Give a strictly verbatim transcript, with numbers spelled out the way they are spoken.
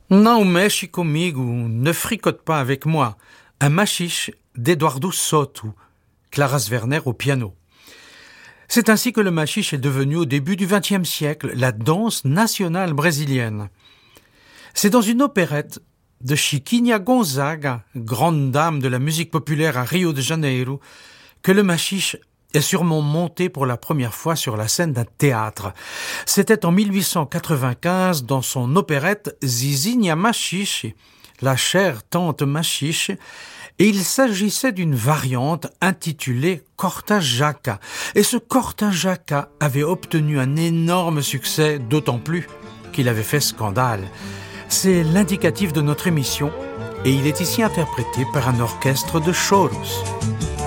Não mexe comigo, ne fricote pas avec moi. Un machiche d'Eduardo Soto, Claras Werner au piano. C'est ainsi que le machiche est devenu au début du vingtième siècle la danse nationale brésilienne. C'est dans une opérette de Chiquinha Gonzaga, grande dame de la musique populaire à Rio de Janeiro, que le machiche est sûrement monté pour la première fois sur la scène d'un théâtre. C'était en mille huit cent quatre-vingt-quinze dans son opérette Zizinha Machiche, la chère tante Machiche, et il s'agissait d'une variante intitulée Corta Jaca. Et ce Corta Jaca avait obtenu un énorme succès, d'autant plus qu'il avait fait scandale. C'est l'indicatif de notre émission, et il est ici interprété par un orchestre de choros.